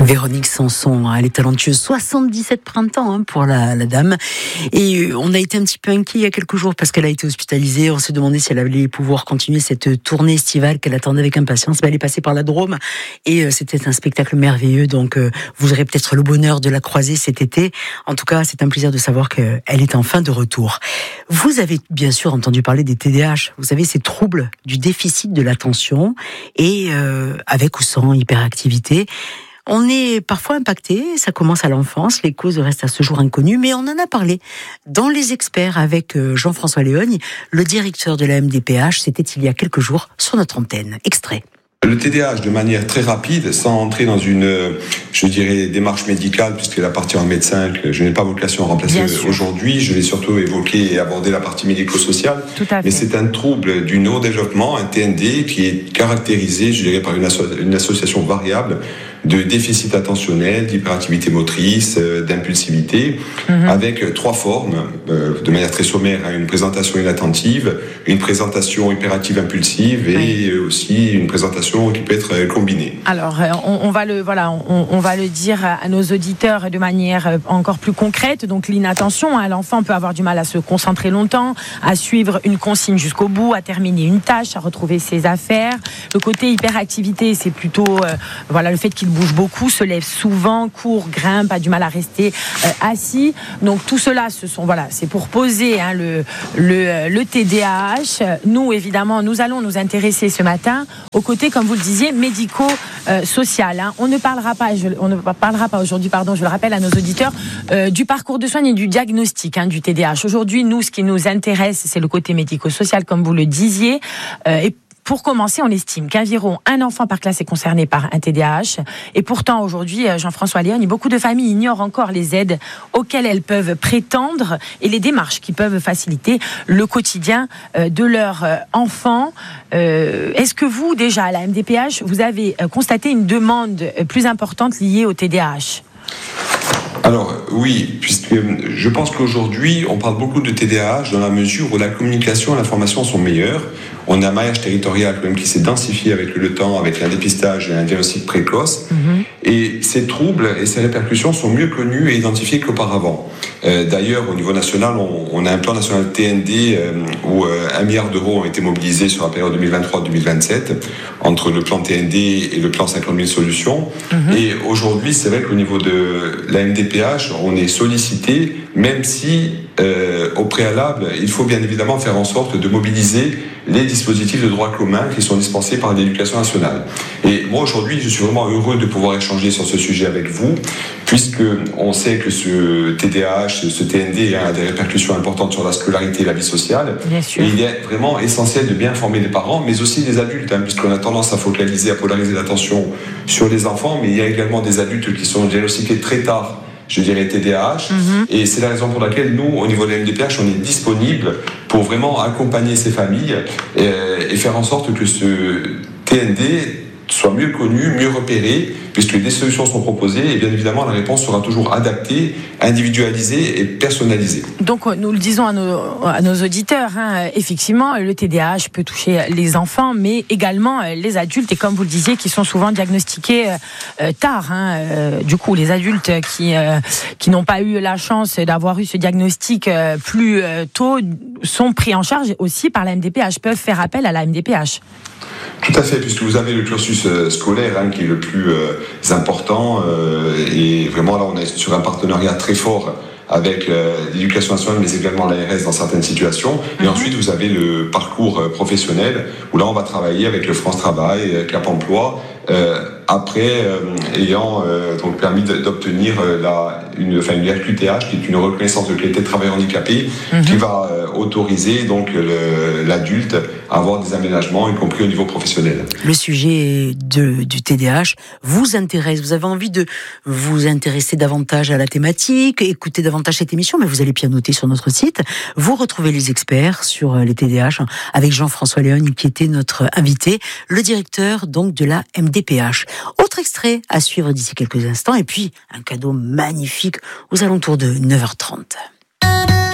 Véronique Sanson, elle est talentueuse, 77 printemps pour la dame. Et on a été un petit peu inquiets il y a quelques jours parce qu'elle a été hospitalisée. On s'est demandé si elle allait pouvoir continuer cette tournée estivale qu'elle attendait avec impatience. Elle est passée par la Drôme et c'était un spectacle merveilleux. Donc vous aurez peut-être le bonheur de la croiser cet été. En tout cas, c'est un plaisir de savoir qu'elle est enfin de retour. Vous avez bien sûr entendu parler des TDAH. Vous savez, ces troubles du déficit de l'attention et avec ou sans hyperactivité. On est parfois impacté, ça commence à l'enfance, les causes restent à ce jour inconnues, mais on en a parlé dans Les Experts avec Jean-François Léogne, le directeur de la MDPH, c'était il y a quelques jours sur notre antenne. Extrait. Le TDAH, de manière très rapide, sans entrer dans une, démarche médicale, puisqu'elle appartient à un médecin que je n'ai pas vocation à remplacer aujourd'hui, je vais surtout évoquer et aborder la partie médico-sociale. Mais c'est un trouble du neurodéveloppement, un TND, qui est caractérisé, par une association variable de déficit attentionnel, d'hyperactivité motrice, d'impulsivité, avec trois formes, de manière très sommaire, une présentation inattentive, une présentation hyperactive impulsive et aussi une présentation qui peut être combinée. Alors, on va le dire à nos auditeurs de manière encore plus concrète. Donc, l'inattention, l'enfant peut avoir du mal à se concentrer longtemps, à suivre une consigne jusqu'au bout, à terminer une tâche, à retrouver ses affaires. Le côté hyperactivité, c'est plutôt le fait qu'il bouge beaucoup, se lève souvent, court, grimpe, a du mal à rester assis. Donc tout cela, c'est pour poser le TDAH. Nous, évidemment, nous allons nous intéresser ce matin au côté, comme vous le disiez, médico-social. On ne parlera pas aujourd'hui, je le rappelle à nos auditeurs, du parcours de soins et du diagnostic du TDAH. Aujourd'hui, nous, ce qui nous intéresse, c'est le côté médico-social, comme vous le disiez. Et pour commencer, on estime qu'environ un enfant par classe est concerné par un TDAH. Et pourtant, aujourd'hui, Jean-François Léogne, beaucoup de familles ignorent encore les aides auxquelles elles peuvent prétendre et les démarches qui peuvent faciliter le quotidien de leurs enfants. Est-ce que vous, déjà, à la MDPH, vous avez constaté une demande plus importante liée au TDAH ? Alors oui, puisque je pense qu'aujourd'hui, on parle beaucoup de TDAH dans la mesure où la communication et l'information sont meilleures. On a un maillage territorial quand même qui s'est densifié avec le temps, avec un dépistage et un diagnostic précoce. Et ces troubles et ces répercussions sont mieux connus et identifiés qu'auparavant. D'ailleurs, au niveau national, on a un plan national TND où 1 milliard d'euros ont été mobilisés sur la période 2023-2027 entre le plan TND et le plan 50 000 solutions. Et aujourd'hui, c'est vrai qu'au niveau de la MDPH, on est sollicité, même si au préalable, il faut bien évidemment faire en sorte de mobiliser les dispositifs de droit commun qui sont dispensés par l'éducation nationale. Et moi aujourd'hui, je suis vraiment heureux de pouvoir échanger sur ce sujet avec vous, puisque on sait que ce TDAH, ce TND a des répercussions importantes sur la scolarité et la vie sociale. Bien sûr. Et il est vraiment essentiel de bien former les parents, mais aussi les adultes, puisqu'on a tendance à polariser l'attention sur les enfants, mais il y a également des adultes qui sont diagnostiqués très tard, TDAH. Et c'est la raison pour laquelle nous, au niveau de la MDPH, on est disponible pour vraiment accompagner ces familles et faire en sorte que ce TND soit mieux connu, mieux repéré, puisque des solutions sont proposées et bien évidemment la réponse sera toujours adaptée, individualisée et personnalisée. Donc nous le disons à nos auditeurs, effectivement le TDAH peut toucher les enfants mais également les adultes et comme vous le disiez qui sont souvent diagnostiqués tard. Du coup les adultes qui n'ont pas eu la chance d'avoir eu ce diagnostic plus tôt sont pris en charge aussi par la MDPH, peuvent faire appel à la MDPH. Tout à fait, puisque vous avez le cursus scolaire qui est le plus important et vraiment là on est sur un partenariat très fort avec l'éducation nationale mais également l'ARS dans certaines situations et ensuite vous avez le parcours professionnel où là on va travailler avec le France Travail, Cap Emploi après ayant donc permis d'obtenir une RQTH qui est une reconnaissance de qualité de travail handicapé qui va autoriser donc l'adulte à avoir des aménagements y compris au niveau professionnel. Le sujet du TDAH vous intéresse, vous avez envie de vous intéresser davantage à la thématique, écouter davantage cette émission, mais vous allez pianoter sur notre site. Vous retrouvez les experts sur les TDAH avec Jean-François Léogne qui était notre invité, le directeur donc de la MDPH. Autre extrait à suivre d'ici quelques instants et puis un cadeau magnifique aux alentours de 9h30.